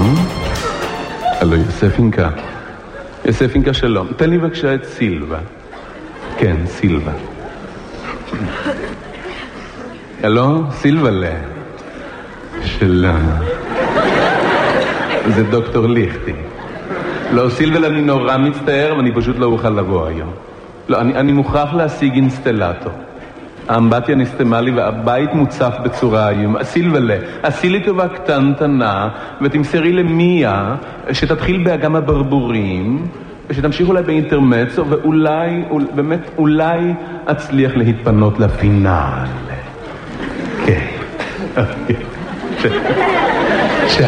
הלו, יוסף אינקה שלום. תן לי בבקשה את סילבה. כן, סילבה. הלו, סילבלה. שלום. זה דוקטור ליכטי. לא, סילבל, אני נורא מצטער, ואני פשוט לא אוכל לבוא היום. לא, אני מוכרח להשיג אינסטלטור. האמבטיה נסתמה לי והבית מוצף בצורה איום. סילבלה, עשי לי טובה קטנטנה, ותמסרי למיה שתתחיל באגם הברבורים, ושתמשיך אולי באינטרמצו, ואולי, באמת, אולי אצליח להתפנות לפינאל. כן. צ'או.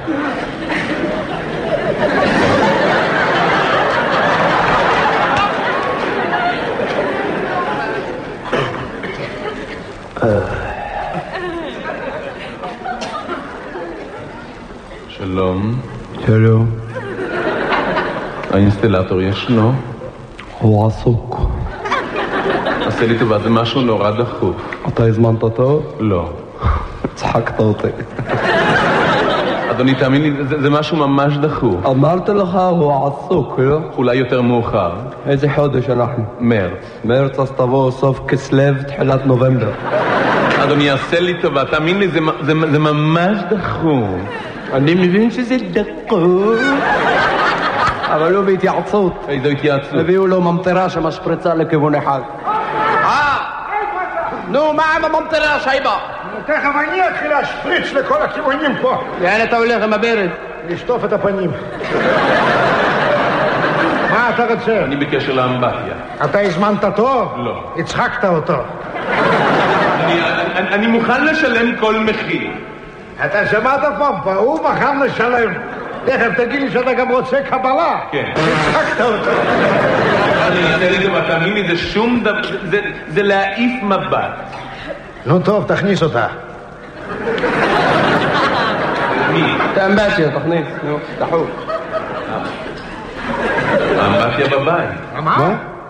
שלום. שלום. האינסטלטור ישנו? הוא עסוק. עשה לי טובה, זה משהו נורא דחוף. אתה הזמנת אותו? לא. צחקת אותי. אדוני, תאמין לי, זה משהו ממש דחוף. אמרת לך, הוא עסוק, לא? אולי יותר מאוחר. איזה חודש אנחנו? מרץ. מרץ, אז תבוא סוף כסלו, תחילת נובמבר. אדוני, עשה לי טובה, תאמין לי, זה ממש דחוף. אני מבין שזה דחוף. אבל לא בהתייעצות. איזו התייעצות? הביאו לו ממטרה שמשפריצה לכיוון אחד. נו, מה עם הממטרה, שייבה? תכף אני אתחיל להשפריץ לכל הכיוונים פה. לאן אתה הולך עם הברד? לשטוף את הפנים. מה אתה רוצה? אני בקשר לאמבטיה. אתה הזמנת אותו? לא. הצחקת אותו. אני מוכן לשלם כל מחיר. אתה שמעת פה, הוא מוכן לשלם. תכף תגיד לי שאתה גם רוצה קבלה. כן. הצחקת אותו. אני אעשה לי דבר, תאמין לי, זה שום דבר, זה להעיף מבט. נו טוב, תכניס אותה. מי? את האמבטיה, תכניס, נו, דחוף. האמבטיה בבית. מה?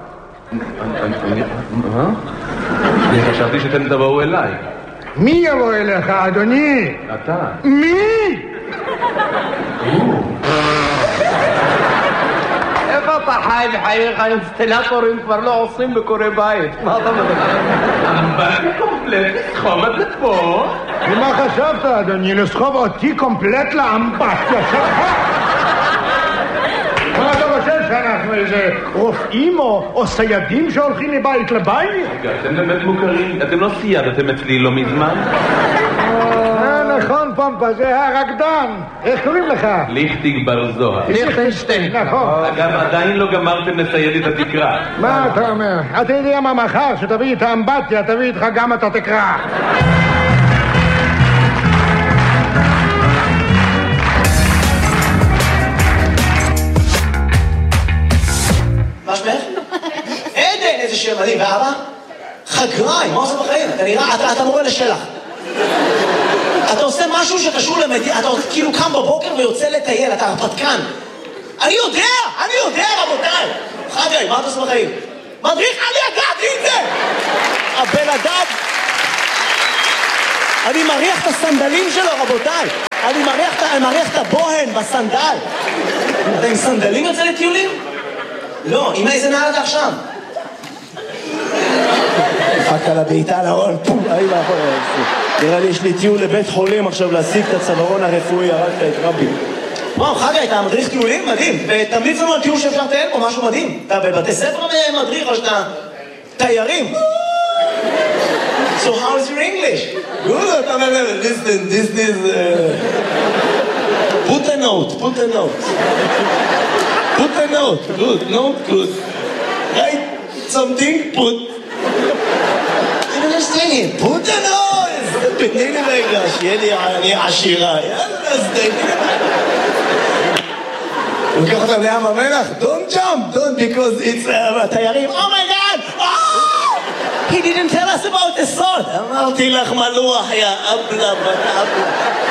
מה? אני חשבתי שאתם תבואו אליי. מי יבוא אליך, אדוני? אתה. מי? איפה אתה חי בחייך? האינסטלטורים כבר לא עושים בקורי בית. מה אתה מדבר? אמבטיה קומפלט, לסחוב את זה פה. ומה חשבת, אדוני? לסחוב אותי קומפלט לאמבטיה שלך? מה אתה חושב שאנחנו איזה רופאים או סיידים שהולכים מבית לבית? רגע, אתם באמת מוכרים, אתם לא סיידתם אצלי לא מזמן? נכון, פומפה, זה הרקדן. איך קוראים לך? ליכטיג בר זוהר. ליכטנשטיין. נכון. אגב, עדיין לא גמרתם לסייד את התקרה. מה אתה אומר? אתה יודע מה מחר, שתביא את האמבטיה, תביא איתך גם את התקרה. מה שמך? עדן, איזה שם מדהים. ואבא? חגריים, מה עושה בחיים? אתה נראה, אתה מורה לשלח. אתה עושה משהו שקשור למדינה, אתה כאילו קם בבוקר ויוצא לטייל, אתה הרפתקן. אני יודע, רבותיי. חגריים, מה אתה עושה בחיים? מדריך, אני ידעתי את זה! הבן אדם... אני מריח את הסנדלים שלו, רבותיי. אני מריח את הבוהן בסנדל. אתה עם סנדלים יוצא לטיולים? לא, עם איזה נעל אתה עכשיו? דפקת על הבעיטה להון, פום, אני לא יכול להשיג. נראה לי יש לי טיול לבית חולים עכשיו להשיג את הצווארון הרפואי, הרגת את רבי. וואו, חגי, אתה מדריך טיולים? מדהים. ותמליץ לנו על טיול שאפשר לטייל פה, משהו מדהים. אתה בבתי ספר מדריך או שאתה תיירים? So how is your English? Good, listen, this is... Put a note. Put a note, good. Write something, put... I don't understand it. Put a note! תתני לי רגע, שיהיה לי אני עשירה. יאללה, אז תתני לי. לוקח אותם לים המלח, don't jump, because it's תיירים. Oh my God! Oh! He didn't tell us about the salt. אמרתי לך מלוח, יא אבלה, בת אבלה.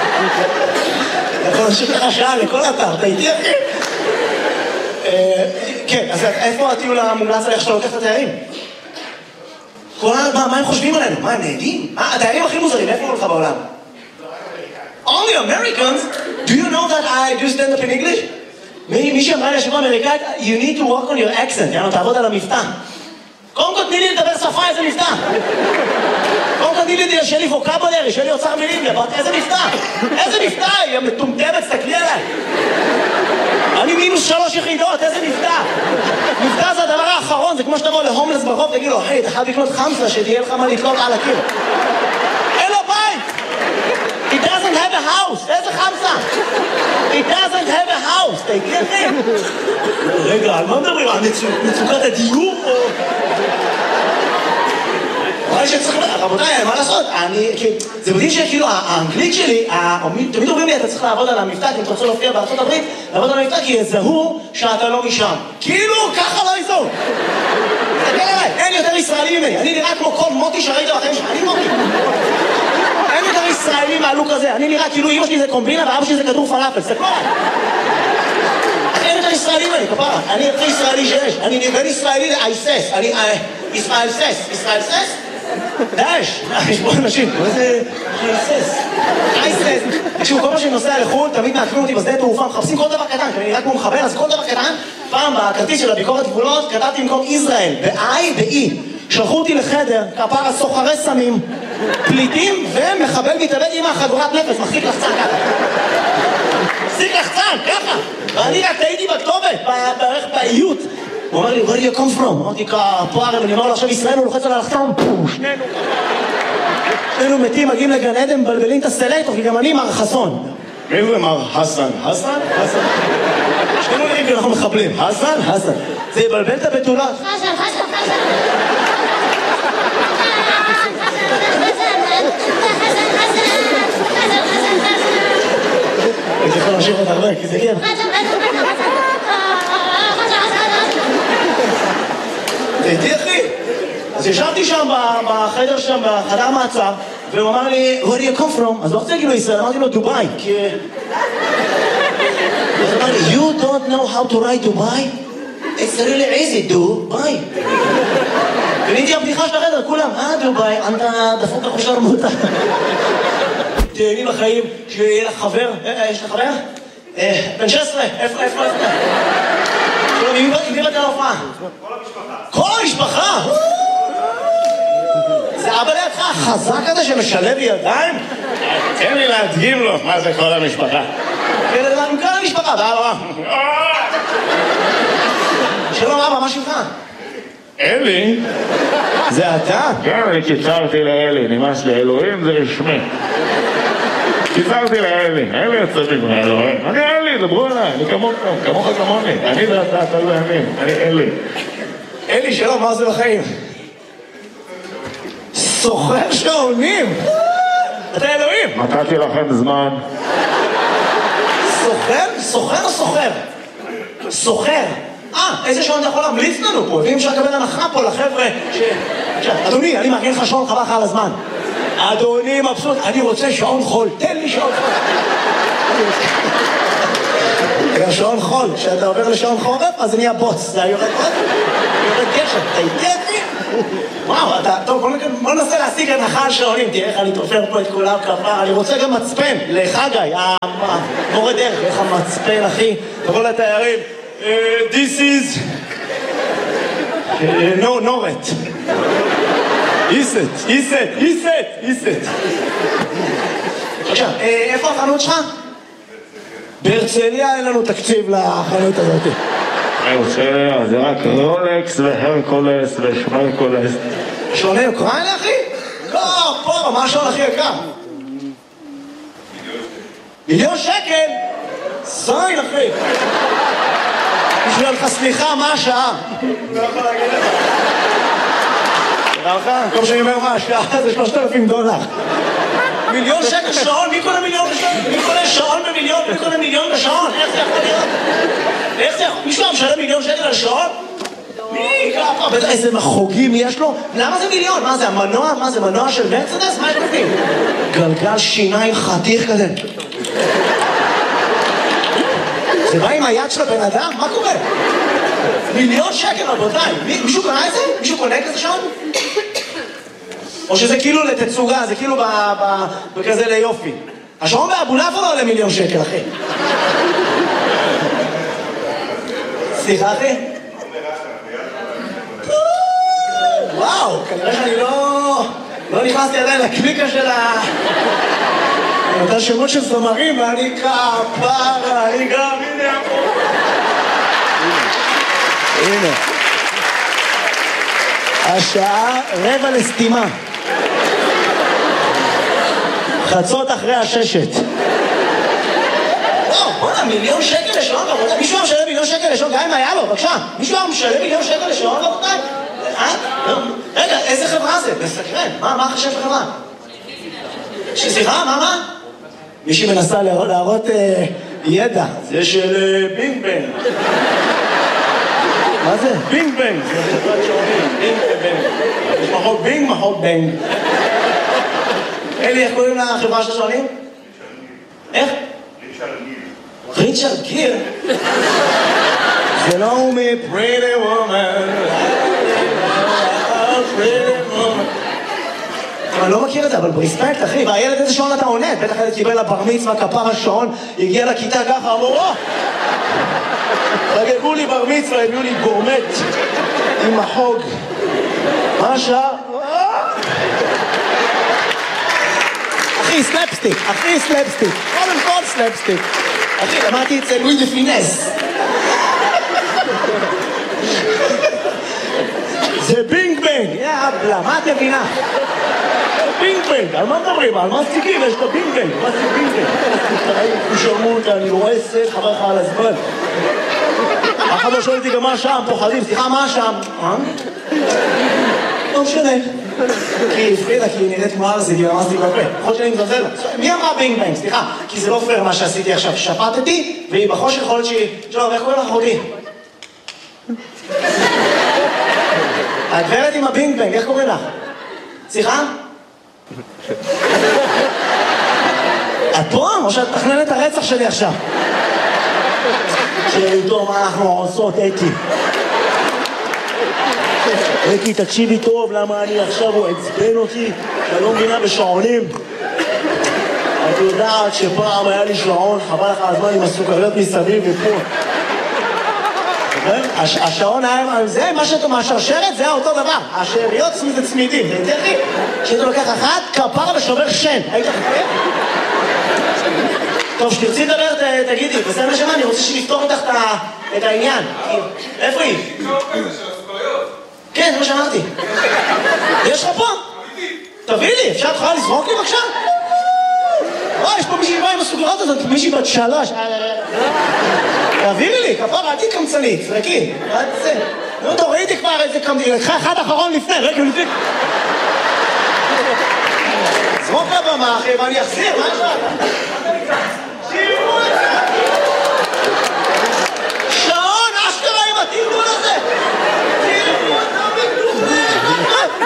יכול להשאיר לך שעה לכל אתר, אתה איתי אחי? כן, אז איפה הטיול המומלץ איך שאתה לוקח את התיירים? מה הם חושבים עלינו? מה, הם נהדים? התיירים הכי מוזרים, איפה הולך בעולם? Only Americans? Do you know that Hi, do you stand up in English? מי שאמרה לי השבוע אמריקאית, you need to work on your accent, יאללה, תעבוד על המבטא. קודם כל תני לי לדבר שפה, איזה מבטא. קודם כל תני לי שיהיה לי ווקבולרי, שיהיה לי אוצר מילים, איזה מבטא. איזה מבטא, היא מטומטמת, תסתכלי עליי. אני מינוס 3 יחידות, איזה מבטא. מבטא זה הדבר האחרון, זה כמו שתבוא להומלס ברחוב, תגיד לו, היי, אתה חייב לקנות חמסה, שתהיה לך מה לתלות על הקיר. אין לו בית! He doesn't have a house! איזה חמסה? He doesn't have a house! תגיד לי! רגע, על מה מדברים? על מצוקת הדיור או... רבותיי, מה לעשות? זה מדהים שכאילו האנגלית שלי, תמיד אומרים לי, אתה צריך לעבוד על המבטא, כי אם אתה רוצה להופיע בארצות הברית, לעבוד על המבטא, כי יזהו שאתה לא משם. כאילו, ככה לא יזהו. תסתכל עליי, אין יותר ישראלי ממני. אני נראה כמו כל מוטי שראית בחיים שלך, אני מוטי. אין יותר ישראלי מהלוק הזה. אני נראה כאילו אמא שלי זה קומבינה ואבא שלי זה כדור פלאפל. תסתכלו עליי. אין יותר ישראלי ממני, כפרה. אני הכי ישראלי שיש. אני בין ישראלי לאייסס. אני ישראל סס. ישראל סס? דאש, יש פה אנשים, איזה אייסס. תקשיבו, כל מה שאני נוסע לחו"ל, תמיד מעקבים אותי בשדה תעופה, מחפשים כל דבר קטן, כי אני נראה כמו מחבל, אז כל דבר קטן, פעם בכרטיס של הביקורת גבולות, כתבתי במקום ישראל, ב-I ב-E. שלחו אותי לחדר, כפרה סוחרי סמים, פליטים ומחבל מתאבד עם החגורת נפש, מחזיק לחצן ככה. מחזיק לחצן, ככה. ואני רק טעיתי בכתובת, בערך באיות. הוא אומר לי, where do you come from? אמרתי, כפוער, אני אומר לו, עכשיו ישראל הוא לוחץ על הלחצון, שנינו מתים, מגיעים לגן עדן, מבלבלים את הסלטור, כי גם אני מר חסון. מי זה מר חסן? חסן? חסן. שנינו נראים כי אנחנו מחבלים. חסן? חסן. זה יבלבל את הבתולות. חסן, חסן, חסן. אני יכול להמשיך עוד הרבה, כי זה כיף. תהייתי אחי. אז ישבתי שם בחדר שם, בחדר מעצר, והוא אמר לי, where do you come from? אז לא רוצה להגיד לו ישראל, אמרתי לו דובאי, כי... אז אמר לי, you don't know how to write דובאי? It's really easy, דובאי. ונהייתי הבדיחה של החדר, כולם, דובאי, אתה דפוק לך שרמוטה. תהייני בחיים, שיהיה לך חבר, יש לך חבר? בן 16, איפה? מי באת להופעה? כל המשפחה! זה אבא לידך החזק הזה שמשלב ידיים? תן לי להדגים לו מה זה כל המשפחה. עם כל המשפחה, ואבא. שלום אבא, מה שלך? אלי? זה אתה? כן, אני קיצרתי לאלי, נמאס לי, אלוהים זה רשמי. קיצרתי לאלי, אלי יוצא מגמרי אלוהים. אני אלי, דברו עליי, אני כמוך כמוני. אני ואתה, אתה ואני, אני אלי. אלי, שלום, מה זה בחיים? סוחר שעונים! אתה אלוהים! נתתי לכם זמן. סוחר? סוחר או סוחר? סוחר. איזה שעון אתה יכול להמליץ לנו פה? ואם אפשר לקבל הנחה פה לחבר'ה אדוני, אני מארגן לך שעון חבל לך על הזמן. אדוני מבסוט, אני רוצה שעון חול, תן לי שעון חול. שעון חול, כשאתה עובר לשעון חורף, אז זה נהיה בוץ, זה יורד גשם, אתה איתי? וואו, טוב, בוא ננסה להשיג הנחה על שעונים, תראה איך אני תופר פה את כולם כפר, אני רוצה גם מצפן, לחגי, מורה דרך, איך המצפן, אחי, תבוא לתיירים, this is, נורת. איסט. עכשיו, איפה החנות שלך? בהרצליה אין לנו תקציב לחנות הזאת. בהרצליה, זה רק רולקס והרקולס ושמרקולס. שעוני אוקראינה, אחי? לא, פה, מה השעון הכי יקר? מיליון שקל? זין, אחי. בשביל לך סליחה, מה השעה? לא יכול להגיד לך. נראה לך? כל שאני אומר מה השעה זה $3,000. מיליון שקל שעון? מי קונה מיליון בשעון? מי קונה שעון במיליון? מי קונה מיליון בשעון? איך זה יכול להיות? איך זה יכול? מישהו משלם מיליון שקל על שעון? מי? ככה? איזה מחוגים יש לו? למה זה מיליון? מה זה המנוע? מה זה מנוע של מרצדס? מה יש בפנים? גלגל שיניים חתיך כזה. זה בא עם היד של הבן אדם? מה קורה? מיליון שקל רבותיי. מישהו קונה את זה? מישהו קונה כזה שעון? או שזה כאילו לתצוגה, זה כאילו בכזה ליופי. השעון באבולעפיה לא עולה מיליון שקל, אחי. סליחה אחי? וואו, כנראה שאני לא נכנסתי עדיין לקליקה של אותה שמות של זמרים, ואני כפרה, אני גם, הנה פה. הנה. השעה 5:45. חצות אחרי הששת. בוא'נה, $1,000,000 לשעון, רבותיי. מישהו היה משלם $1,000,000 לשעון, גם אם היה לו, בבקשה. מישהו היה משלם $1,000,000 לשעון, רבותיי? רגע, איזה חברה זה? מסקרן. מה חשב חברה? סליחה, מה? מישהי מנסה להראות ידע. זה של בינג בנג. מה זה? בינג בנג. זה חברת שעונים. בינג בנג. יש מחוק בינג, מחוק בנג. אלי, איך קוראים לחברה של השעונים? איך? ריצ'רד גיר. זה לא הוא מ-Pretty Woman. Pretty Woman. אני לא מכיר את זה, אבל בריספקט, אחי, והילד איזה שעון אתה עונד? בטח הילד קיבל לבר מצווה, כפר השעון, הגיע לכיתה ככה, אמרו, חגגו לי בר מצווה, הביאו לי גורמט עם החוג. מה השעה? אחי, סלפסטיק, קודם כל סלפסטיק. אחי, למדתי את זה לואי דה פינס. זה בינג בנג, יאבלה, מה את מבינה? בינג בנג, על מה מדברים? על מה סטיקים? יש את הבינג בנג, מה זה בינג בנג? הוא שרמו אותה, אני רואה סט, חבר לך על הזמן. אף אחד לא שואל אותי גם מה שם, פוחדים, סליחה, מה שם? לא משנה. כי הפרידה, כי היא נראית כמו ארזי, כי רמזתי בפה. יכול שאני מזלזל. מי אמרה בינג בנג? סליחה, כי זה לא פייר מה שעשיתי עכשיו. שפטתי, והיא בחושך יכול להיות שהיא... שלום, איך קוראים לך אחותי? הגברת עם הבינג בנג, איך קוראים לך? סליחה? את פה? או שאת תכננת הרצח שלי עכשיו? שאיתו מה אנחנו עושות, אתי? אתי, תקשיבי טוב, למה אני עכשיו הוא עצבן אותי, שאני לא מבינה בשעונים. את יודעת שפעם היה לי שעון, חבל לך הזמן עם הסוכריות מסביב ופה. השעון היה, זה מה שאתה מהשרשרת, זה היה אותו דבר. השאריות זה צמידים, זה יותר לי. שאתה לוקח אחת, כפר ושובר שן. היית חפר? טוב, שתרצי לדבר, תגידי, בסדר נשמה, אני רוצה שנפתור איתך את העניין. איפה היא? כן, זה מה שאמרתי. יש לך פה? תביא לי, אפשר את יכולה לזרוק לי בבקשה? יש פה מישהי באה עם הסוגרות הזאת, מישהי בת 3. תעבירי לי, כפרה, אל תקמצנית, זרקי. נו, תורידי כבר איזה קמצנית, לקחה אחד אחרון לפני, רגע, לפני. זרוק לבמה, אחי, ואני אחזיר, מה יש לך? שירו את זה! שעון, אשכרה עם התרגול הזה! תראו את המקדומה!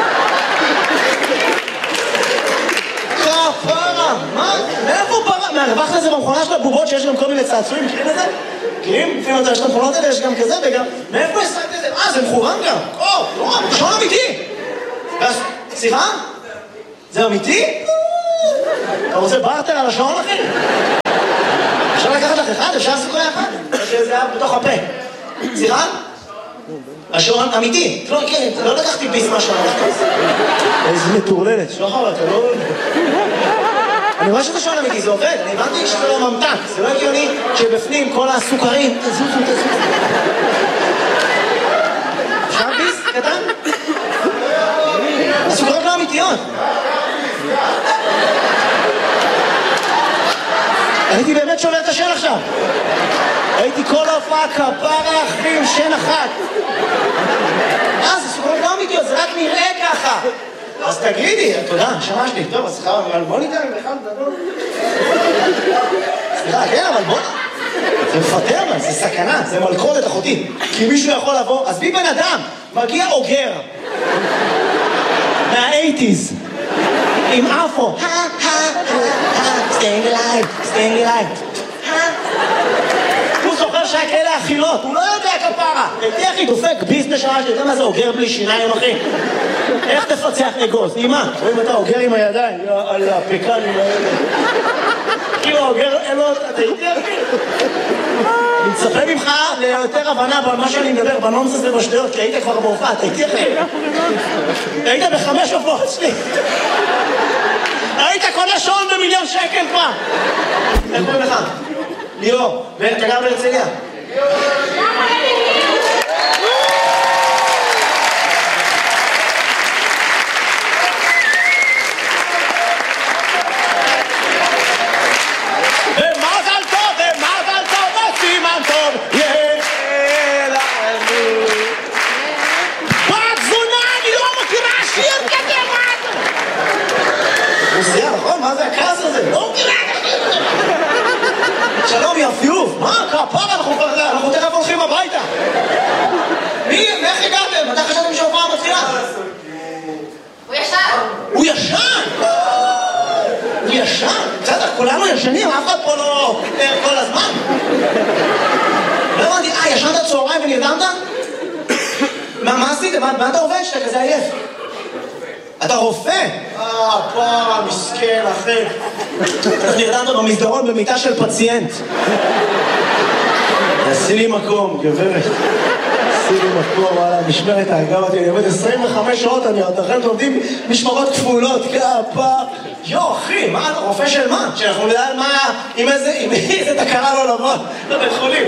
כפרה, מה? מאיפה פרה? מהרווח לזה במכונה של הבובות שיש גם כל מיני צעצועים, מכירים את זה? מכירים? לפעמים יש את המכונות האלה, יש גם כזה וגם... מאיפה השחקת את זה? זה מכוון גם! שעון אמיתי! סליחה? זה אמיתי? אתה רוצה בארטר על השעון, אחי? אפשר לקחת לך אחד? אפשר לעשות אחד? שזה היה בתוך הפה. סליחה? השעון אמיתי. לא לקחתי ביס מהשעון. איזה מטורללת. שלא חבל, אתה לא... אני רואה שזה שעון אמיתי, זה עובד. אני הבנתי שזה לא ממתק. זה לא הגיוני שבפנים כל הסוכרים... תזוזו. אפשר ביס? קטן? הסוכרות לא אמיתיות. הייתי באמת שובר את השן עכשיו. הייתי כל ההופעה כפרה אחים, שן אחת. זה סוכרות לא אמיתיות, זה רק נראה ככה. אז תגידי, תודה, שמע שלי. טוב, אז סליחה, אבל בוא ניתן בכלל, תדעו. סליחה, כן, אבל בוא... זה מפטר, זה סכנה, זה מלכודת אחותי. כי מישהו יכול לבוא, אז בי בן אדם, מגיע אוגר. מה-80s. עם אפו. staying alive. הוא זוכר שהיה כאלה אכילות, הוא לא יודע כפרה. תהיה אחי, דופק ביזנס שעה שאתה יודע מה זה אוגר בלי שיניים, אחי? איך תפצח אגוז? אימא, רואים אתה אוגר עם הידיים, על הפקלים האלה. כאילו אוגר, אלו, אתה יודע, אחי? מצפה ממך ליותר הבנה במה שאני מדבר, בנונסנס ובשטויות, כי היית כבר בהופעה, אתה איתי אחי? היית ב5 הופעות שלי. היית קונה שעון ב1,000,000 שקל כבר. איך קוראים לך? ליאור. ואתה גר בהרצליה? שלום יפיוף, מה? כפרה, אנחנו תכף הולכים הביתה. מי? איך הגעתם? מתי חשבתם שההופעה מתחילה? הוא ישן. הוא ישן? הוא ישן? בסדר, כולנו ישנים, אף אחד פה לא כל הזמן. לא הבנתי, ישנת צהריים ונרדמת? מה עשיתם? מה אתה עובד שאתה כזה עייף? אתה רופא? פרה, מסכן, אחי. נרדמת במסדרון במיטה של פציינט. עשי לי מקום, גברת. עשי לי מקום, וואלה, משמרת האגב אותי. אני עובד 25 שעות, אנחנו לומדים משמרות כפולות, כפה. אחי, מה, אתה רופא של מה? שאנחנו נדע מה, עם איזה תקרה לא לבוא לבית חולים.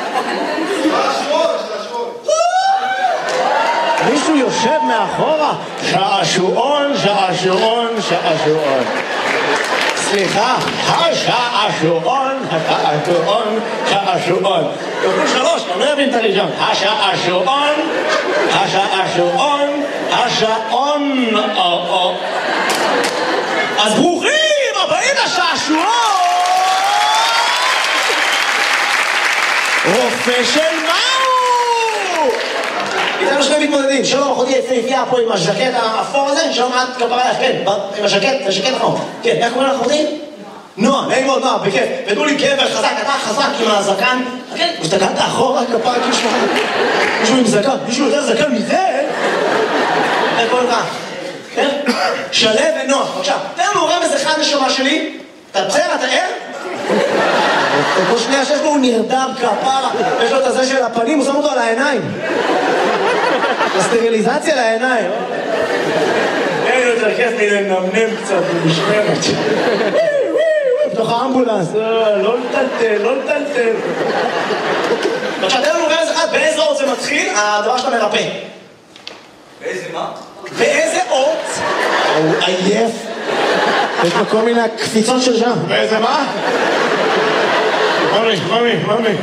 מישהו יושב מאחורה? שעשועון, שעשועון, שעשועון. סליחה, השעשועון, השעשועון, שעשועון. תוכלו 3, אני לא אבין את הראשון. השעשועון, השעשועון, השעון. אז ברוכים הבאים לשעשועון! רופא של מהו? איתנו שני מתמודדים, שלום, אחותי יפהפייה פה עם הז'קט האפור הזה, שלום את כפרה, כן, עם הז'קט, זה ז'קט נכון. כן, איך קוראים לך אחותי? נועה, נעים מאוד נועה, בכיף. ותנו לי גבר חזק, אתה חזק עם הזקן. כן, הסתכלת אחורה, כפרה, מישהו עם זקן, מישהו יותר זקן מזה? איך קוראים לך? כן? שלב ונועה, בבקשה. תן לנו רמז אחד נשמה שלי. אתה בסדר, אתה ער? כל שנייה שיש בו הוא נרדם כפרה, יש לו את הזה של הפנים, הוא שם אותו על העיניים. הסטריליזציה לעיניים. אין יותר כיף מלנמנם קצת במשמרת. בתוך האמבולנס, לא לטלטל, לא לטלטל. בבקשה, תן לנו רמז אחד, באיזה אות זה מתחיל, הדבר שאתה מרפא. באיזה מה? באיזה אות? הוא עייף. יש לו כל מיני קפיצות של שם. באיזה מה? ממי.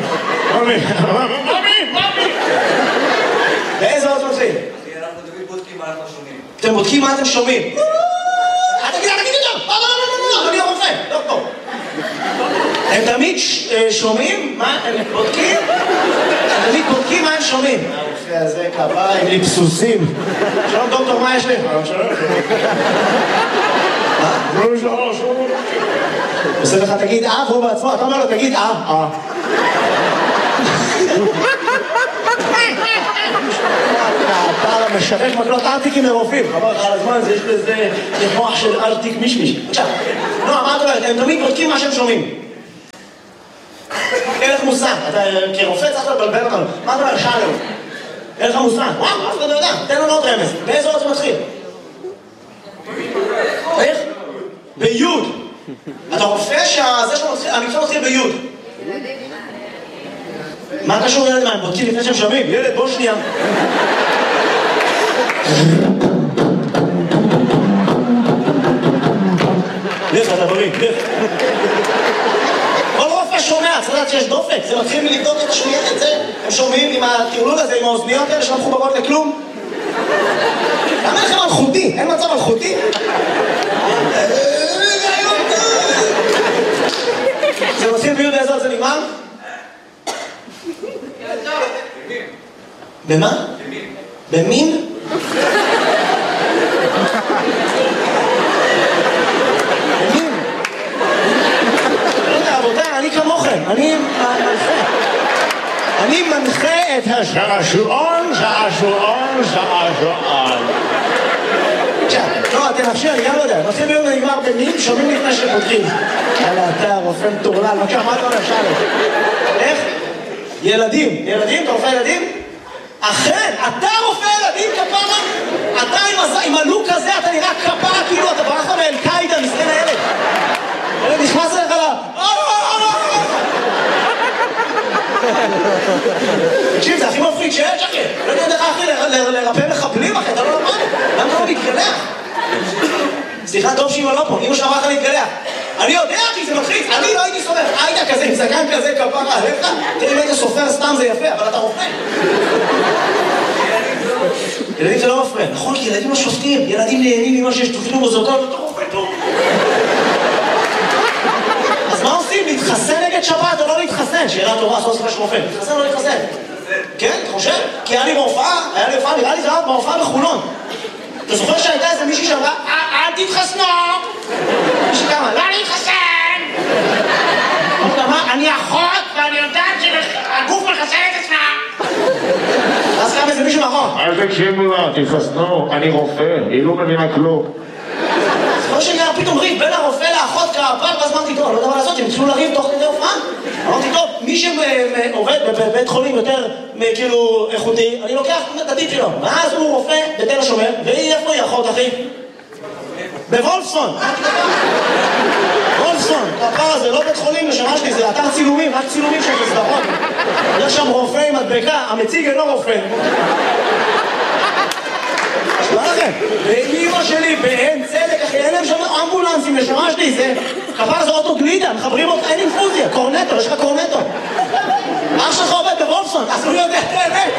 באיזה אות מתחיל? אנחנו תמיד בודקים מה אנחנו שומעים. אתם בודקים מה אתם שומעים? אל תגיד יותר! לא, אני הרופא, לא פה. הם תמיד שומעים? מה הם בודקים? הם תמיד בודקים מה הם שומעים. הרופא הזה כפה עם ליפסוסים. שלום דוקטור, מה יש לי? עושה לך תגיד והוא בעצמו, אתה אומר לו תגיד אתה משווק מקלות ארטיקים לרופאים. חבל לך על הזמן, יש לזה מוח של ארטיק מישמיש. בבקשה, נועה, מה את אומרת? הם תמיד בודקים מה שהם שומעים. אין לך מושג, אתה כרופא צריך לבלבל אותנו. מה אתה אומר? שאלו. אין לך מושג. וואו, אף אחד לא יודע. תן לנו עוד רמז. באיזה אות זה מתחיל? איך? ביוד. אתה רופא שהמקצוע מתחיל ביוד. מה קשור ילד מה? הם בודקים לפני שהם שומעים? ילד, בוא שנייה. לך, אתה בריא, לך. כל רופא שומע, צריך לדעת שיש דופק. זה מתחיל מלבדוק את השמיעה את זה. הם שומעים עם הטרלול הזה, עם האוזניות האלה שלא מחוברות לכלום. למה לכם מלכותי? אין מצב מלכותי? זה מתחיל ביוד באיזה עוד זה נגמר? במה? במין? במין? רבותיי, אני כמוכם, אני מנחה את השעשועון. לא, תנחשי, אני גם לא יודע. נושאים ביום נגמר במין, שומעים לפני שפותחים. יאללה, אתה רופא מטורלל, בבקשה, מה אתה אומר, שאלה? איך? ילדים, אתה רופא ילדים? אכן, אתה רופא ילדים כפרה? אתה עם הלוק הזה, אתה נראה כפרה כאילו אתה ברחת מאל-קאידה, מסכן הילד. ילד נכנס אליך לה... תקשיב, זה הכי מפחיד שיש, אחי. לא יודע איך אחי לרפא מחבלים, אחי, אתה לא למד. למה אתה לא מתגלח? סליחה, טוב שאמא לא פה, אמא שאמרה לך להתגלח. אני יודע, אחי, זה מלחיץ. אני לא הייתי סופר. היית כזה, עם זקן כזה, כפרה עליך. תראי, אם היית סופר סתם זה יפה, אבל אתה רופא. ילדים זה לא מפריע. נכון, כי ילדים לא שופטים. ילדים נהנים ממה שיש תוכנו מוזרקות, ואתה רופא טוב. אז מה עושים? להתחסן נגד שבת או לא להתחסן? שאלה טובה, עשו סופר של רופא. להתחסן או לא להתחסן? כן, אתה חושב? כי היה לי בהופעה, נראה לי זה היה בהופעה בחולון. אתה זוכר שהייתה איזה מישהי שאמרה, אל תתחסנו! מישהי כמה, לא להתחסן! אני אחות ואני יודעת שהגוף מחסן את עצמה! אז קם איזה מישהו מאחור. אל תקשיבו לה, תתחסנו, אני רופא, היא לא מבינה כלום. זוכר שנראה פתאום ריב בין הרופא לאחות כעבר, ואז אמרתי, טוב, לא יודע מה לעשות, הם התחילו לריב תוך כדי הופעה. אמרתי, טוב, מי שעובד בבית חולים יותר כאילו איכותי, אני לוקח את הטיפ שלו. ואז הוא רופא בתל השומר, והיא איפה היא אחות, אחי? בוולפסון. וולפסון, הפער הזה לא בית חולים לשמה שלי, זה אתר צילומים, רק צילומים של סדרות. יש שם רופא עם מדבקה, המציג אינו רופא. מה לכם? ואמא שלי באין צדק, אחי, אין להם שם אמבולנסים לשמה שלי, זה כפר זה אוטו גלידה, מחברים אותך, אין אינפוזיה, קורנטו, יש לך קורנטו. אח שלך עובד בוולפסון, אז הוא יודע את האמת.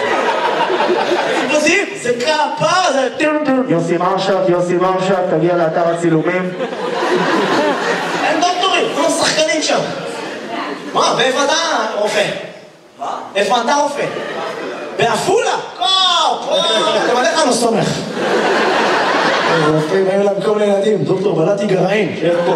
זה כפר, זה... יוסי מרשת, תגיע לאתר הצילומים. אין דוקטורים, כולם שחקנים שם. מה, ואיפה אתה רופא? מה? איפה אתה רופא? באפולה? אתה מלך לא סומך. רופאים היו להם כל מיני ילדים, דוקטור בלעתי גרעין, שיהיה פה.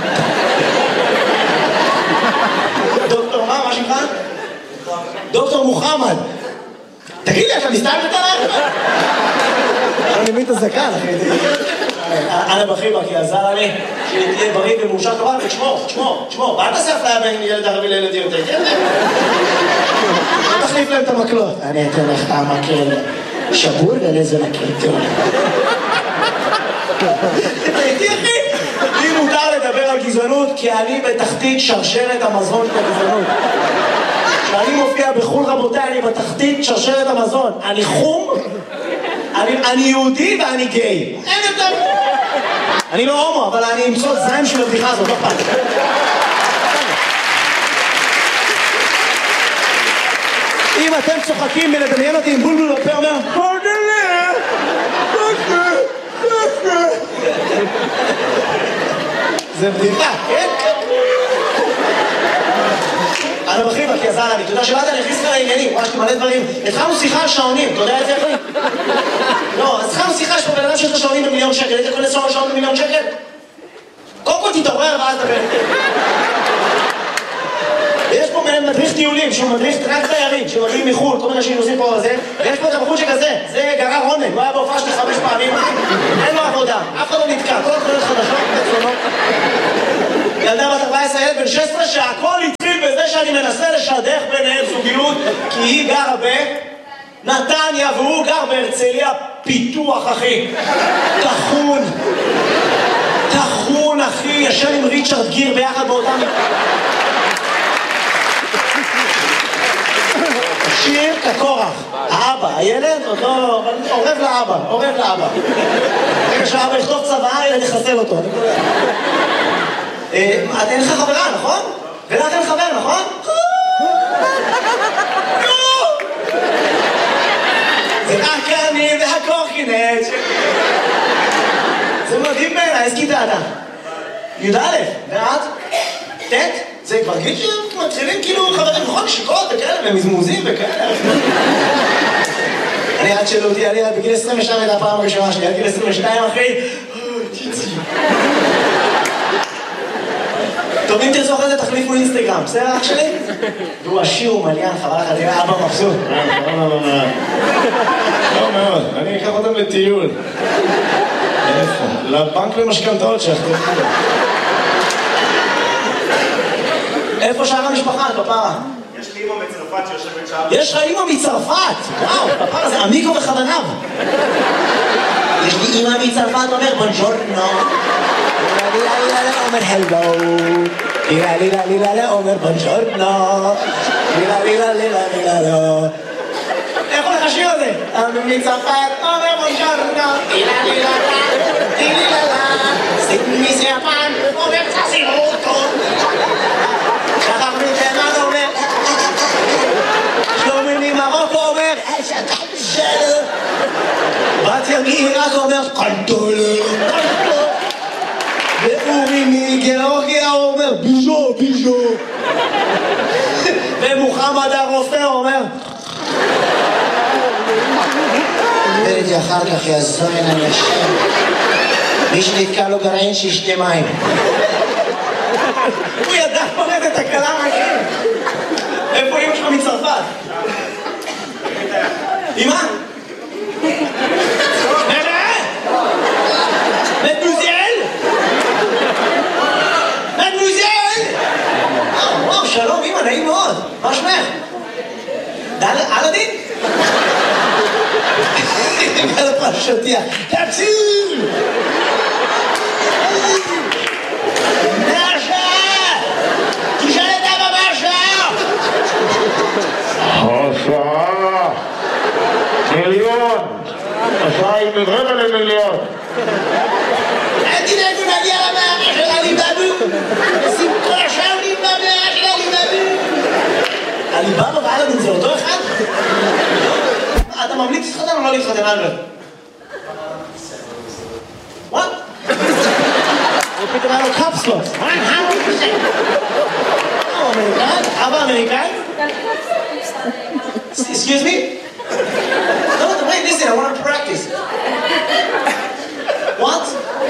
דוקטור מה שלך? דוקטור מוחמד. תגיד לי, אתה מסתיים בטלך? אני מבין את הזקן, אחי. אנה בחיבה, כי עזר לי שתהיה בריא ומאושר כמובן, ותשמור, ואל תעשה אפליה בין ילד ערבי לילד יהודי, כן? תחליף להם את המקלות. אני אתן לך את המקל שבור ולזה מקל טוב. תראיתי, אחי? לי מותר לדבר על גזענות, כי אני בתחתית שרשרת המזון של הגזענות. כשאני מופיע בחול רבותיי, אני בתחתית שרשרת המזון. אני חום, אני יהודי ואני גיי. אין יותר. אני לא הומו, אבל אני אמצוא זיים של הבדיחה הזאת, לא פעם. אם אתם צוחקים מלדמיין אותי עם בולבול בפה אומר זה בדיחה, כן? אני בחיבה, כי עזר לי, אתה יודע שבאת להכניס לך לעניינים, ממש מלא דברים. התחלנו שיחה על שעונים, אתה יודע את זה אחי? לא, אז התחלנו שיחה שפה בן אדם שיש לו שעונים ב1,000,000 שקל, היית קונה שעון ב1,000,000 שקל? קודם כל תתעורר ואז דבר. ויש פה מדריך טיולים, שהוא מדריך רק תיירים, שמגיעים מחו"ל, כל מיני שנוסעים פה על זה, ויש פה את הבחור שכזה, זה גרר רונן, הוא היה בהופעה שלי 5 פעמים, אין לו עבודה, אף אחד לא נתקע, כל התחולות חדשות, תצלונות. ילדה בת 14, ילד בן 16, שהכל התחיל בזה שאני מנסה לשדך ביניהם זוגיות, כי היא גרה בנתניה והוא גר בהרצליה פיתוח, אחי. תחון, אחי, ישן עם ריצ'רד גיר ביחד באותם... שיר כקורח, האבא, הילד עוד לא... עורב לאבא. רגע שהאבא יכתוב צבא, הילד יחסל אותו. אין לך חברה, נכון? ולך אין חבר, נכון? זה רק אני והקורקינט. זה מדהים בעיניי, איזה כיתה אתה? י"א, ואת? ט'? זה כבר גיל שמתחילים כאילו חברים נכון, שיקות וכאלה, ומזמוזים וכאלה. אני עד שלא אותי, אני בגיל 22 הייתה הפעם הראשונה שלי, עד גיל 22 אחי, טוב, אם תרצו אחרי זה תחליפו אינסטגרם, בסדר אח שלי? והוא עשיר ומליין, חבל לך, תראה אבא מבסוט. לא מאוד, אני אקח אותם לטיול. איפה? לבנק למשכנתאות שלך. איפה שאר המשפחה, כפרה? יש לי אימא מצרפת שיושבת שם. יש לך אימא מצרפת? וואו, הפעם הזה עמיקו וחבניו. יש לי אימא מצרפת אומר בונג'ורנו. אומר הלו. לילה אומר בונג'ורנו. לילה. איך הולך השיר הזה? מצרפת אומר בונג'ורנו. לילה. סימי יפן אומר צסימוטו. שכח מתימן אומר שלומי ממרוקו אומר שלו. בת ימירק אומר קנטולר. ואורי מגיאורגיה אומר ביז'ו. ומוחמד הרופא אומר תראיתי אחר כך יעזור אני השם. מי שנתקע לו גרעין שישתה מים. הוא ידע פרד את הקלה מהכם. איפה אמא שלך מצרפת? אמא? מדמוזיאל? וואו, שלום אמא, נעים מאוד. מה שמך? אלאדין? על הפרשותיה. תפסיל! תשאל את אבא מהשעה! השעה! מיליון! השעה היא רבע למיליון! אל תדאגו נגיע למאה של עליבאבו! שים כל השעה נבנה במאה של עליבאבו! עליבאבו ואלאדין זה אותו אחד? אתה ממליץ להתחתן או לא להתחתן אלברט? What? הוא פתאום היה לו קפסלוס. אבא אמריקאי? Excuse me? No, wait, listen, I want to practice. What?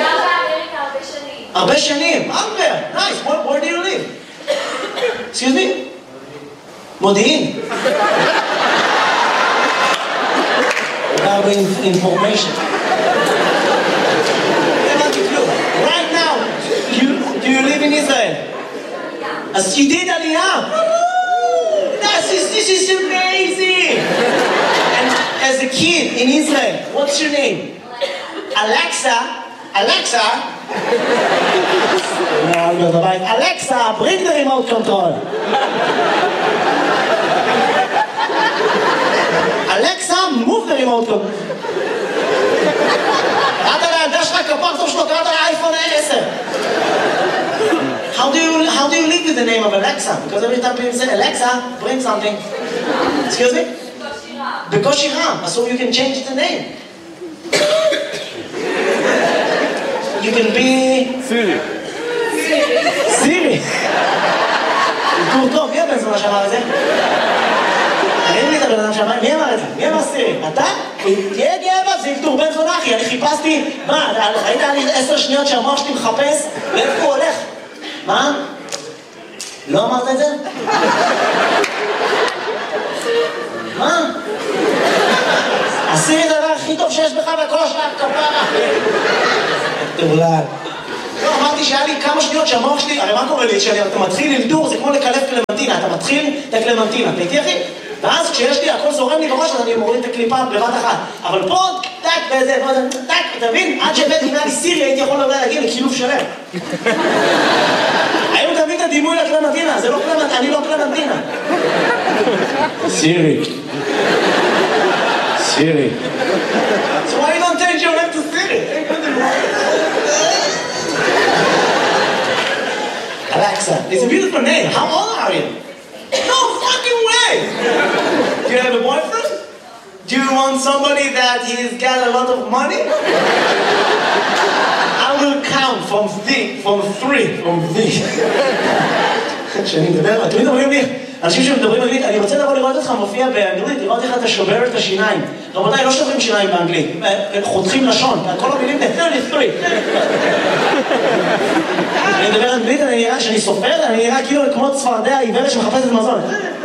הרבה שנים. Albert, nice. Where do you live? Excuse me? מודיעין. הרבה information. Right now, do you live in Israel? אז you did Aliyah. This is amazing. And as a kid in Israel, what's your name? Alexa. Alexa, bring the remote control. Alexa, move the remote control. קראת לילדה שלך כפר טוב שלו, קראת לאייפון 10. How do you live with the name of Alexa? Because every time people say, Alexa, bring something. Excuse me? בקושי רם. So you can change the name. You can be... סירי. תור טוב, מי הבן זונה שאמר את זה? אין לי את הבן אדם שאמר, מי אמר את זה? מי אמר סירי? אתה? תהיה גאה, זה תור בן זונה אחי, אני חיפשתי... מה, ראית לי 10 שניות שהמוח שלי מחפש? לאיפה הוא הולך? מה? לא אמרת את זה? מה? הסירי זה הדבר הכי טוב שיש בך בכל השאר כפרה. תאולל. לא, אמרתי שהיה לי כמה שניות שהמוח שלי, הרי מה קורה לי? כשאתה מתחיל ללדור, זה כמו לקלף קלמנטינה, אתה מתחיל את הקלמנטינה, אתה איתי אחי? ואז כשיש לי, הכל זורם לי בראש, אז אני מוריד את הקליפה בבת אחת. אבל פה, טק, וזה, טק, אתה מבין? עד שהבאתי אם היה לי סירי, הייתי יכול להגיע לקילוף שלם. היום תמיד את הדימוי לקלמנטינה, זה לא קלמנטינה, אני לא קלמנטינה. סירי. So why you don't change your name to Siri? Alexa, it's a beautiful name. How old are you? No fucking way! Do you have a boyfriend? Do you want somebody that he's got a lot of money? I will count from three. שאני מדבר, תמיד אומרים לי, אנשים שמדברים אנגלית, אני רוצה לבוא לראות אותך מופיע באנגלית, לראות איך אתה שובר את השיניים. רבותיי, לא שוברים שיניים באנגלית, חותכים לשון, כל המילים ל-33. אני מדבר אנגלית, אני נראה שאני סופר, אני נראה כאילו כמו צפרדע עיוורת שמחפשת מזון.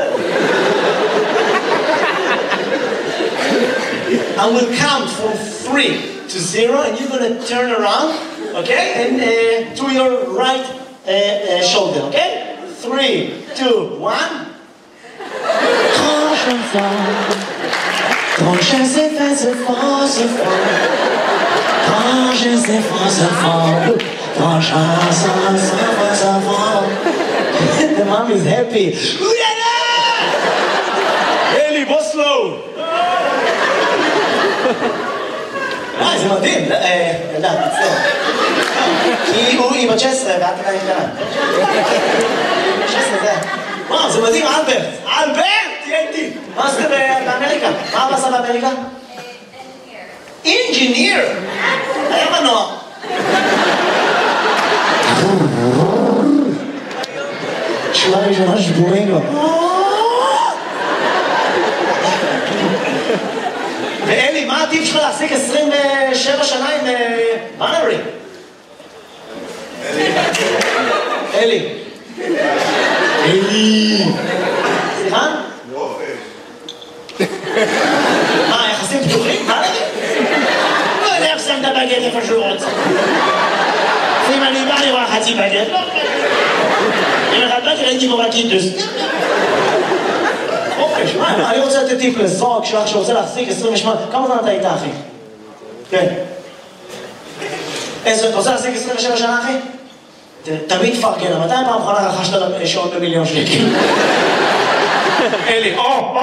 I will count from 3 to 0 and you're going to turn around, okay? And to your right shoulder, okay? 3, 2, 1. fort. Quand je sais faire ce fort, ce fort. Quand je sais faire ce fort. Quand je sais faire ce fort. The mom is happy. אלי, בוא סלואו. זה מדהים. ילדה, תצטער. כי היא בת 16 ואת עדיין קטנה. 16 זה. וואו, זה מדהים, אלברט. אלברט! תהיה איתי. מה עשית באמריקה? מה אבא עשה באמריקה? אינג'יניר! היה מנוע. שורה ראשונה שבורים לו. ואלי, מה הטיפ שלך להחזיק 27 שנה עם מנרי? אלי. אלי. סליחה? מה, יחסים פתוחים? מה נגיד? לא יודע איך שמת בגט איפה שהוא רוצה. אם אני בא לראה חצי בגט, לא אם אחד בגט ראיתי בו בקיטוס. אוקיי, שמע, אני רוצה לתת טיפ לזוג שלך שרוצה להחזיק 28, כמה זמן אתה איתה, אחי? כן. אתה רוצה להחזיק 27 שנה, אחי? תמיד פרגן, מתי פעם אחרונה רכשת שעון ב1,000,000 שקל? אלי,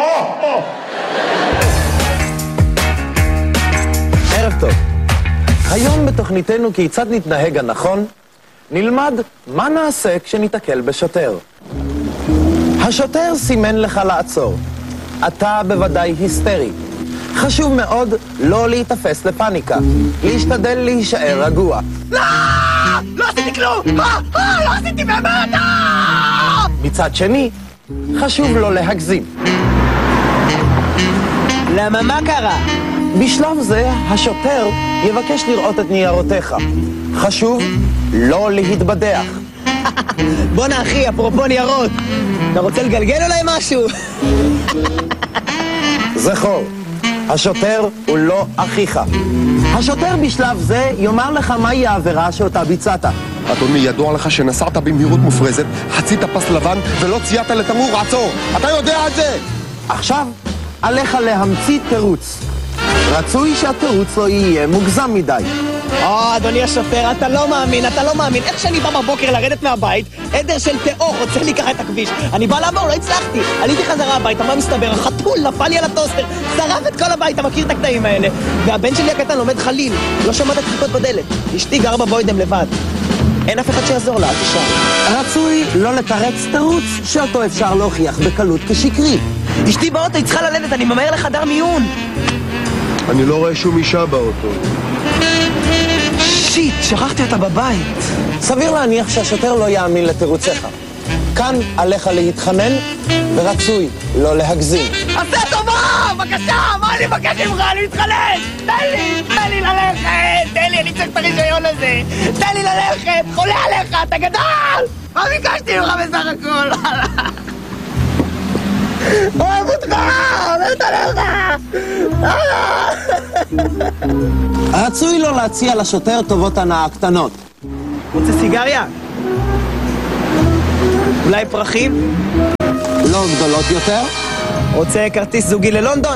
ערב טוב. היום בתוכניתנו כיצד נתנהג הנכון, נלמד מה נעשה כשניתקל בשוטר. השוטר סימן לך לעצור. אתה בוודאי היסטרי. חשוב מאוד לא להתאפס לפניקה. להשתדל להישאר רגוע. לא! לא עשיתי כלום! לא עשיתי באמת! מצד שני, חשוב לא להגזים. למה מה קרה? בשלב זה השוטר יבקש לראות את ניירותיך. חשוב לא להתבדח. בוא אחי, אפרופו ניירות. אתה רוצה לגלגל אולי משהו? זכור, השוטר הוא לא אחיך. השוטר בשלב זה יאמר לך מהי העבירה שאותה ביצעת. אדוני, ידוע לך שנסעת במהירות מופרזת, חצית פס לבן ולא ציינת לתמרור עצור. אתה יודע את זה! עכשיו, עליך להמציא תירוץ. רצוי שהתירוץ לא יהיה מוגזם מדי. אדוני השוטר, אתה לא מאמין. איך שאני בא בבוקר לרדת מהבית, עדר של תאור רוצה לי ככה את הכביש. אני בא לעבור, לא הצלחתי. עליתי חזרה הביתה, מה מסתבר? החתול נפל לי על הטוסטר, שרף את כל הבית, אתה מכיר את הקטעים האלה. והבן שלי הקטן לומד חליל, לא שמעת דפיקות בדלת. אשתי גר בבוידם לבד. אין אף אחד שיעזור לה, תשאר. רצוי לא לתרץ תירוץ שאותו אפשר להוכיח בקלות כשקרי. אשתי באוטו, היא צריכה ללדת, אני ממהר לחדר מיון. אני לא רואה שום אישה באוטו. שיט, שכחתי אותה בבית. סביר להניח שהשוטר לא יאמין לתירוציך. כאן עליך להתחנן, ורצוי לא להגזים. עשה טובה! בבקשה! מה אני מבקש ממך? אני מתחנן! תן לי ללכת! תן לי, אני צריך את הרישיון הזה! תן לי ללכת! חולה עליך! אתה גדול! מה ביקשתי ממך בסך הכל? אוהב אותך! אוהבת עליך! רצוי לא להציע לשוטר טובות הנאה קטנות. רוצה סיגריה? אולי פרחים? לא גדולות יותר? רוצה כרטיס זוגי ללונדון?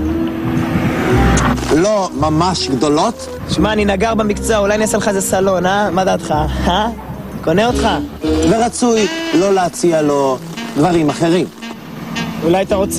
לא ממש גדולות? שמע, אני נגר במקצוע, אולי נעשה לך איזה סלון, מה דעתך? קונה אותך? ורצוי לא להציע לו דברים אחרים. אולי אתה רוצה...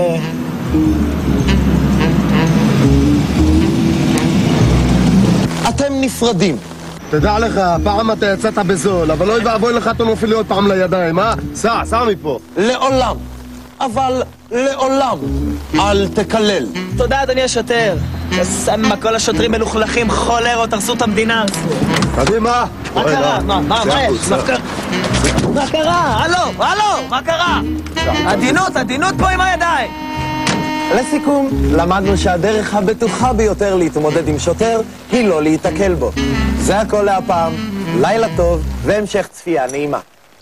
אתם נפרדים. תדע לך, פעם אתה יצאת בזול, אבל לא יבואי לך אתה נופל לי עוד פעם לידיים, סע מפה. לעולם, אבל לעולם, אל תקלל. תודה, אדוני השוטר. מה, כל השוטרים מלוכלכים, חולרות, הרסו את המדינה. קדימה. מה קרה? מה יש? מה קרה? הלו, מה קרה? עדינות פה עם הידיים. לסיכום, למדנו שהדרך הבטוחה ביותר להתמודד עם שוטר היא לא להתקל בו. זה הכל להפעם, לילה טוב והמשך צפייה נעימה.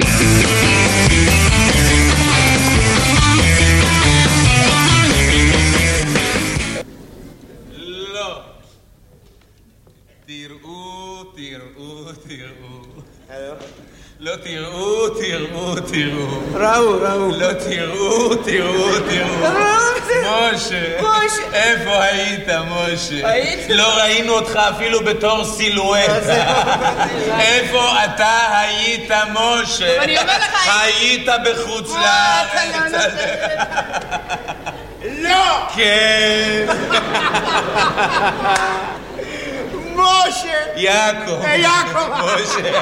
לא. תראו. לא תראו. משה, איפה היית, משה? לא ראינו אותך אפילו בתור סילואטה. איפה אתה היית, משה? אני אומר לך... היית בחוץ לארץ. לא! כן. משה! יעקב. יעקב! משה.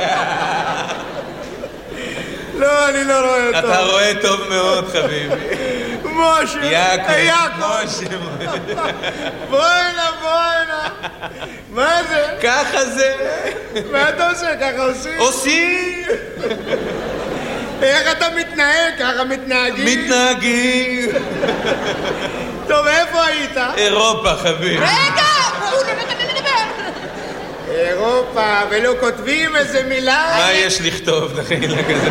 לא, אני לא רואה אותו. אתה רואה טוב מאוד, חביבי. משה! יעקב. משה. בוא הנה. מה זה? ככה זה. מה אתה עושה? ככה עושים? עושים. איך אתה מתנהג? ככה מתנהגים? מתנהגים. טוב, איפה היית? אירופה, חביבי. רגע! הוא לא נותן לי לדבר. אירופה, ולא כותבים איזה מילה? מה יש לכתוב, דחילה כזה?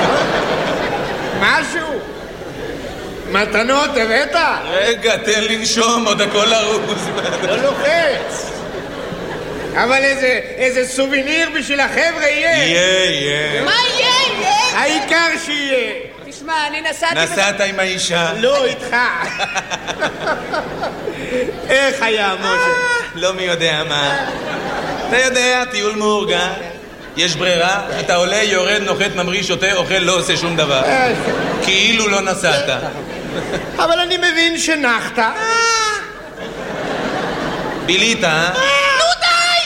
משהו? מתנות הבאת? רגע, תן לנשום, עוד הכל ארוז. לא לוחץ. אבל איזה סוביניר בשביל החבר'ה יהיה. יהיה. מה יהיה? העיקר שיהיה. תשמע, אני נסעתי... נסעת עם האישה? לא איתך. איך היה, משה? לא מי יודע מה. אתה יודע, טיול מאורגן. יש ברירה, אתה עולה, יורד, נוחת, ממריא, שותה, אוכל, לא עושה שום דבר. כאילו לא נסעת. אבל אני מבין שנחת. בילית, אה? נו די!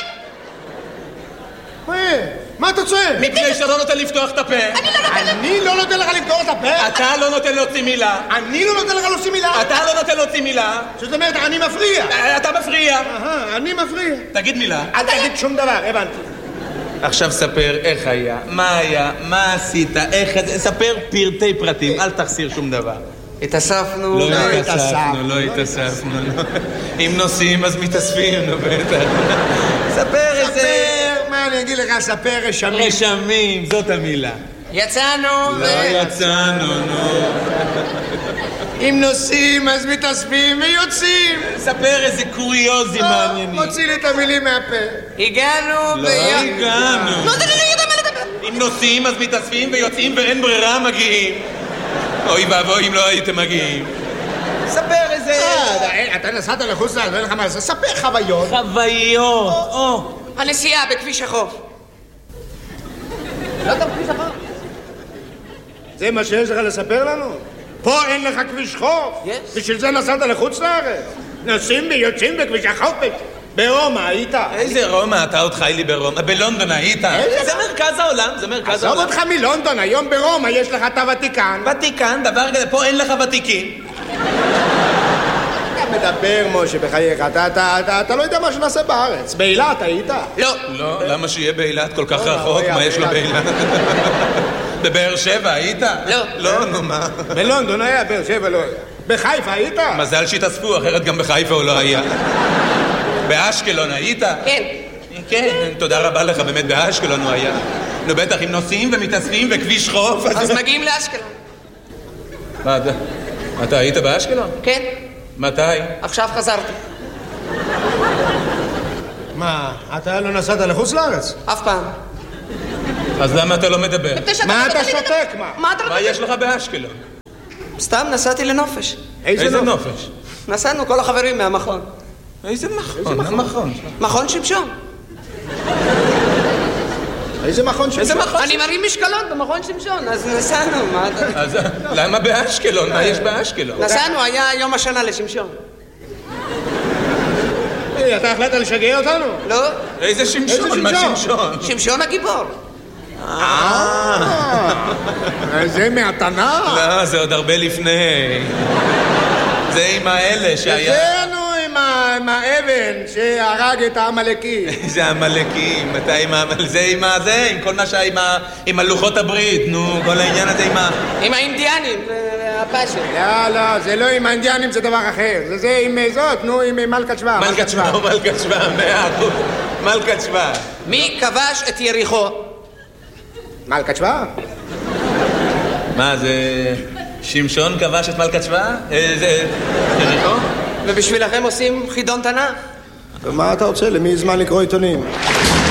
מה אתה צועק? מפני שאתה לא נותן לפתוח את הפה. אני לא נותן לך לפתור את הפה? אתה לא נותן להוציא מילה. אני לא נותן לך להוציא מילה? אתה לא נותן להוציא מילה. זאת אומרת, אני מפריע. אתה מפריע. אני מפריע. תגיד מילה. אל תגיד שום דבר, הבנתי. עכשיו ספר איך היה, מה היה, מה עשית, איך... ספר פרטי פרטים, אל תחסיר שום דבר. התאספנו. לא התאספנו. אם נוסעים אז מתאספים, נו בטח. ספר איזה... מה אני אגיד לך? ספר רשמים. רשמים, זאת המילה. יצאנו. לא יצאנו, נו. אם נוסעים אז מתאספים ויוצאים. ספר איזה קוריוזים מעניינים. מוציא לי את המילים מהפה. הגענו. לא הגענו. לא, אני לא יודע מה לדבר. אם נוסעים אז מתאספים ויוצאים ואין ברירה מגיעים. אוי ואבוי אם לא הייתם מגיעים. ספר איזה... אתה נסעת לחוץ לארץ, אין לך מה לעשות. ספר חוויות. חוויות. הנסיעה בכביש החוף. לא אתה בכביש החוף. זה מה שיש לך לספר לנו? פה אין לך כביש חוף. בשביל זה נסעת לחוץ לארץ. נוסעים ויוצאים בכביש החוף. ברומא היית. איזה רומא? אתה עוד חי לי ברומא. בלונדון היית. זה מרכז העולם, זה מרכז העולם. עזוב אותך מלונדון, היום ברומא יש לך את הוותיקן. ותיקן, דבר כזה, פה אין לך ותיקים. אתה מדבר, משה, בחייך. אתה לא יודע מה שנעשה בארץ. באילת היית? לא, למה שיהיה באילת כל כך רחוק? מה יש לו באילת? בבאר שבע היית? לא, נו מה? בלונדון היה, באר שבע לא היה. בחיפה היית? מזל שהתאספו, אחרת גם בחיפה הוא לא היה. באשקלון היית? כן, תודה רבה לך, באמת באשקלון הוא היה. נו בטח, אם נוסעים ומתאספים וכביש חוף... אז מגיעים לאשקלון. מה, אתה היית באשקלון? כן. מתי? עכשיו חזרתי. מה, אתה לא נסעת לחוץ לארץ? אף פעם. אז למה אתה לא מדבר? מה אתה שותק, מה? מה יש לך באשקלון? סתם נסעתי לנופש. איזה נופש? נסענו כל החברים מהמכון. איזה מכון? מכון שמשון. איזה מכון שמשון? אני מרים משקלות במכון שמשון, אז נסענו. אז למה באשקלון? מה יש באשקלון? נסענו, היה יום השנה לשמשון. אתה החלטת לשגע אותנו? לא. איזה שמשון? מה שמשון? שמשון הגיבור. זה מהתנ"ך? לא, זה עוד הרבה לפני. זה עם האלה שהיה... זה עם האבן שהרג את העמלקים. זה העמלקים, זה עם הזה, עם כל מה שהיה עם הלוחות הברית, נו, כל העניין הזה עם האינדיאנים, הפאשן. לא, זה לא עם האינדיאנים, זה דבר אחר. זה עם זאת, נו, עם מלכת שבא. מלכת שבא, 100%. מלכת שבא. מי כבש את יריחו? מלכת שבא? מה, זה... שמשון כבש את מלכת שבא? זה... יריחו? ובשבילכם עושים חידון תנ"ך. ומה אתה רוצה? למי זמן לקרוא עיתונים?